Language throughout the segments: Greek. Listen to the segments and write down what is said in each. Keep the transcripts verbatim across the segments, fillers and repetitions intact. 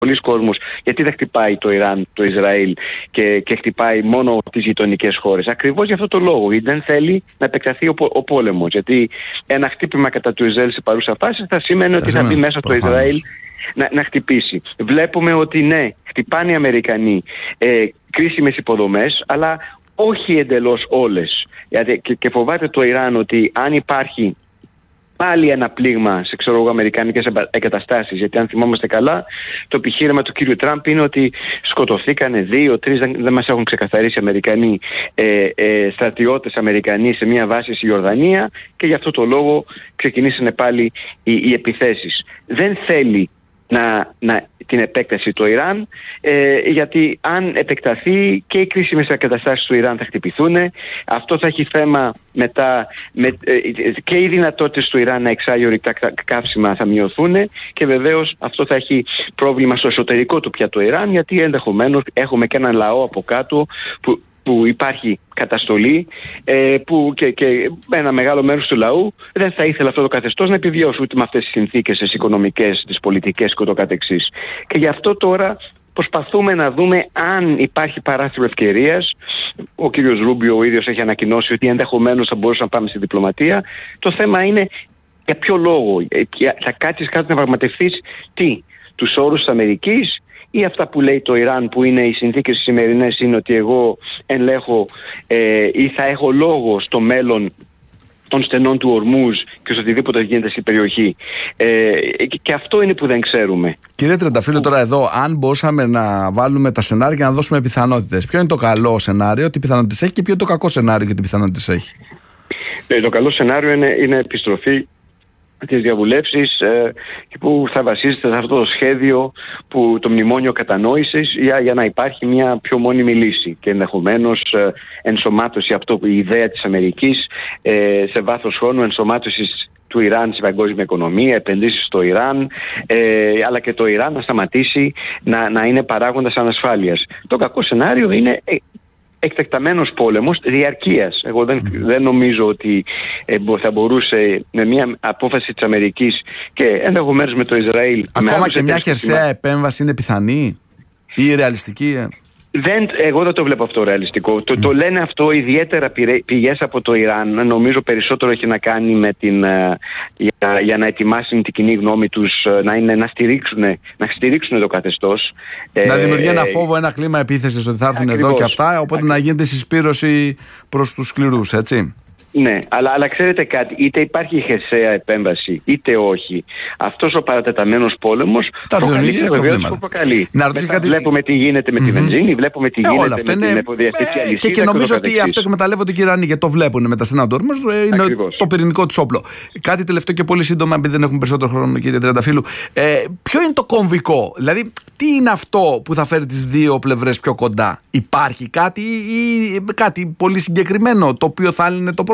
πολλοί κόσμος γιατί δεν χτυπάει το Ιράν, το Ισραήλ και, και χτυπάει μόνο τις γειτονικές χώρες. Ακριβώς για αυτό το λόγο. Γιατί δεν θέλει να επεκταθεί ο, ο πόλεμος. Γιατί ένα χτύπημα κατά του Ισραήλ σε παρούσα φάση θα σημαίνει ότι θα μπει μέσα στο Ισραήλ να, να χτυπήσει. Βλέπουμε ότι ναι, χτυπάνε οι Αμερικανοί ε, κρίσιμες υποδομές, αλλά όχι εντελώς όλες. Γιατί, και, και φοβάται το Ιράν ότι αν υπάρχει πάλι ένα πλήγμα σε ξέρω εγώ αμερικανικές εγκαταστάσεις, γιατί αν θυμόμαστε καλά το επιχείρημα του κύριου Τραμπ είναι ότι σκοτωθήκανε δύο, τρεις, δεν, δεν μας έχουν ξεκαθαρίσει Αμερικανοί ε, ε, στρατιώτες Αμερικανοί σε μια βάση στη Ιορδανία και γι' αυτό το λόγο ξεκινήσανε πάλι οι, οι επιθέσεις. Δεν θέλει Να, να, την επέκταση του Ιράν ε, γιατί αν επεκταθεί και οι κρίσιμες εγκαταστάσεις του Ιράν θα χτυπηθούν. Αυτό θα έχει θέμα μετά με, ε, και οι δυνατότητες του Ιράν να εξάγει ορυκτά καύσιμα θα μειωθούν και βεβαίως αυτό θα έχει πρόβλημα στο εσωτερικό του πια το Ιράν, γιατί ενδεχομένως έχουμε και έναν λαό από κάτω που που υπάρχει καταστολή ε, που και, και ένα μεγάλο μέρος του λαού δεν θα ήθελε αυτό το καθεστώς να επιβιώσει ούτε με αυτές τις συνθήκες, τις οικονομικές, τις πολιτικές και το καθεξής. Και γι' αυτό τώρα προσπαθούμε να δούμε αν υπάρχει παράθυρο ευκαιρίας. Ο κύριος Ρούμπιο ο ίδιος έχει ανακοινώσει ότι ενδεχομένως θα μπορούσαμε να πάμε στη διπλωματία. Το θέμα είναι για ποιο λόγο. Θα κάτσεις κάτω να πραγματευτείς τι, τους όρους της Αμερικής ή αυτά που λέει το Ιράν που είναι οι συνθήκες σημερινές είναι ότι εγώ ελέγχω ε, ή θα έχω λόγο στο μέλλον των στενών του Ορμούζ και στο οτιδήποτε γίνεται στην περιοχή. Ε, και αυτό είναι που δεν ξέρουμε. Κύριε Τριανταφύλλου, τώρα εδώ, αν μπορούσαμε να βάλουμε τα σενάρια και να δώσουμε πιθανότητες, ποιο είναι το καλό σενάριο, τι πιθανότητες έχει και ποιο είναι το κακό σενάριο και τι πιθανότητες έχει? Ε, το καλό σενάριο είναι, είναι επιστροφή τις διαβουλεύσεις ε, που θα βασίζεται σε αυτό το σχέδιο που το μνημόνιο κατανόησης για, για να υπάρχει μια πιο μόνιμη λύση και ενδεχομένως ε, ενσωμάτωση αυτό που η ιδέα της Αμερικής ε, σε βάθος χρόνου ενσωμάτωσης του Ιράν στην παγκόσμια οικονομία, επενδύσεις στο Ιράν, ε, αλλά και το Ιράν να σταματήσει να, να είναι παράγοντας ανασφάλειας. Το κακό σενάριο είναι ε, εκτεκταμένος πόλεμος διαρκείας. Εγώ δεν, mm. δεν νομίζω ότι ε, θα μπορούσε με μια απόφαση της Αμερικής και ενδεχομένως με το Ισραήλ. Ακόμα και μια χερσαία επέμβαση είναι πιθανή ή ρεαλιστική? Ε? Δεν, εγώ δεν το βλέπω αυτό ρεαλιστικό. Mm. Το, το λένε αυτό ιδιαίτερα πηγές από το Ιράν. Νομίζω περισσότερο έχει να κάνει με την, uh, για, για να ετοιμάσουν την κοινή γνώμη τους, uh, να, είναι, να, στηρίξουν, να στηρίξουν το καθεστώς. Να δημιουργεί ένα φόβο, ένα κλίμα επίθεσης ότι θα έρθουν Ακριβώς. εδώ και αυτά, οπότε Ακριβώς. να γίνεται συσπήρωση προς τους σκληρούς, έτσι. Ναι, αλλά, αλλά ξέρετε κάτι, είτε υπάρχει χερσαία επέμβαση είτε όχι, αυτός ο παρατεταμένος πόλεμος προκαλεί βεβαίως που προκαλεί. Κάτι... Βλέπουμε τι γίνεται με mm-hmm. τη βενζίνη, βλέπουμε τι ε, γίνεται με είναι... την εφοδιαστική ε, αλυσίδα. Και, και νομίζω ότι αυτό εκμεταλλεύονται και οι Ιρανοί, γιατί το βλέπουν με τα στενά του όρμους, είναι Ακριβώς. το πυρηνικό του όπλο. Κάτι τελευταίο και πολύ σύντομα, επειδή δεν έχουμε περισσότερο χρόνο, κύριε Τριανταφύλλου. Ε, ποιο είναι το κομβικό, δηλαδή τι είναι αυτό που θα φέρει τις δύο πλευρές πιο κοντά? Υπάρχει κάτι ή, ή κάτι πολύ συγκεκριμένο το οποίο θα λύνει το πρόβλημα?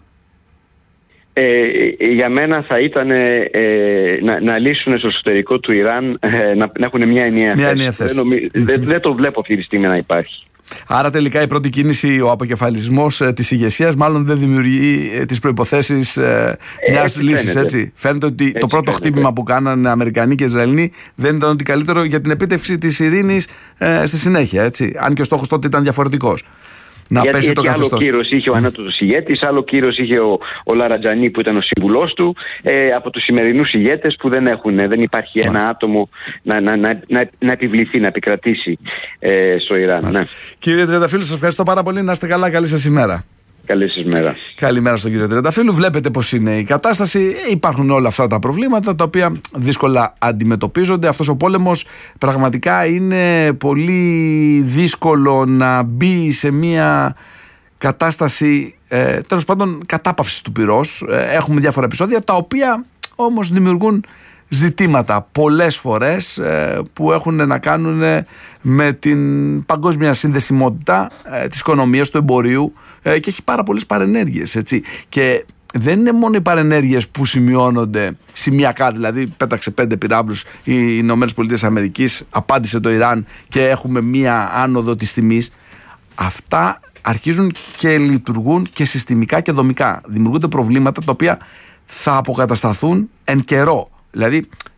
Ε, για μένα θα ήταν ε, να, να λύσουν στο εσωτερικό του Ιράν ε, να, να έχουν μια ενιαία θέση. θέση. Δεν, νομι... mm-hmm. δεν, δεν το βλέπω αυτή τη στιγμή να υπάρχει. Άρα τελικά η πρώτη κίνηση, ο αποκεφαλισμός ε, της ηγεσίας μάλλον δεν δημιουργεί ε, τις προϋποθέσεις ε, μιας λύσης, φαίνεται. έτσι. Φαίνεται ότι έτσι το πρώτο φαίνεται. χτύπημα που κάνανε Αμερικανοί και Ισραηλοί δεν ήταν ότι καλύτερο για την επίτευξη της ειρήνης ε, στη συνέχεια, έτσι. Αν και ο στόχος τότε ήταν διαφορετικός. Να γιατί πέσει το καθεστώς. Άλλο κύρος είχε ο ανώτατος ηγέτης, άλλο κύρος είχε ο, ο Λαρατζανί που ήταν ο σύμβουλός του, ε, από τους σημερινούς ηγέτες που δεν έχουν, δεν υπάρχει Μάλιστα. ένα άτομο να, να, να, να, να επιβληθεί, να επικρατήσει ε, στο Ιράν. Ναι. Κύριε Τριανταφύλλου, σας ευχαριστώ πάρα πολύ. Να είστε καλά, καλή σας ημέρα. Καλή σας μέρα. Καλημέρα στον κύριο Τριανταφύλλου. Βλέπετε πώς είναι η κατάσταση. Υπάρχουν όλα αυτά τα προβλήματα τα οποία δύσκολα αντιμετωπίζονται. Αυτός ο πόλεμος πραγματικά είναι πολύ δύσκολο να μπει σε μια κατάσταση ε, τέλος πάντων κατάπαυσης του πυρός. Ε, έχουμε διάφορα επεισόδια τα οποία όμως δημιουργούν ζητήματα πολλές φορές ε, που έχουν να κάνουν με την παγκόσμια συνδεσιμότητα ε, της οικονομίας, του εμπορίου ε, και έχει πάρα πολλές παρενέργειες, έτσι. Και δεν είναι μόνο οι παρενέργειες που σημειώνονται σημειακά, δηλαδή πέταξε πέντε πυράβλους οι Ηνωμένες Πολιτείες Αμερικής, απάντησε το Ιράν και έχουμε μία άνοδο της τιμής. Αυτά αρχίζουν και λειτουργούν και συστημικά και δομικά. Δημιουργούνται προβλήματα τα οποία θα αποκατασταθούν εν καιρό. Δηλαδή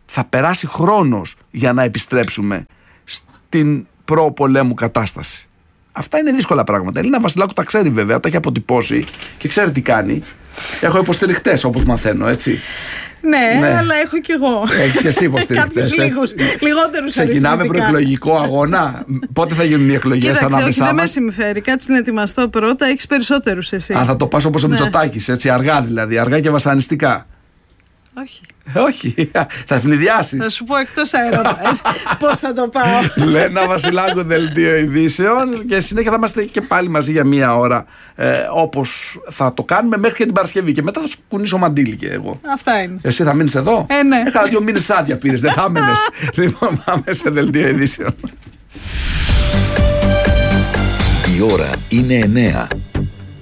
θα περάσει χρόνος για να επιστρέψουμε στην προ-πολέμου κατάσταση. Αυτά είναι δύσκολα πράγματα. Η Ελίνα Βασιλάκου τα ξέρει βέβαια, τα έχει αποτυπώσει και ξέρει τι κάνει. Έχω υποστηρικτές όπως μαθαίνω, έτσι. Ναι, ναι, αλλά έχω κι εγώ. Έχεις και εσύ υποστηρικτές. Κάποιους λίγους, λιγότερους. Ξεκινάμε προεκλογικό αγώνα. Πότε θα γίνουν οι εκλογές ανάμεσά μας? Δεν με συμφέρει. Κάτσε να ετοιμαστώ πρώτα. Έχεις περισσότερους εσύ. Α, θα το πας όπως ο Μητσοτάκης, έτσι, αργά δηλαδή. Αργά και βασανιστικά. Όχι. Όχι, θα ευνηδιάσεις. Θα σου πω εκτός αέρα πώς θα το πάω. Λένα Βασιλάκου, δελτίο ειδήσεων, και συνέχεια θα είμαστε και πάλι μαζί για μία ώρα, ε, όπως θα το κάνουμε μέχρι και την Παρασκευή, και μετά θα σου κουνήσω μαντίλι και εγώ. Αυτά είναι. Εσύ θα μείνεις εδώ? Ε, ναι. Έχανα δύο μήνες άδεια πήρες, δεν θα έμενες. Λοιπόν, πάμε σε δελτίο ειδήσεων. Η ώρα είναι εννέα.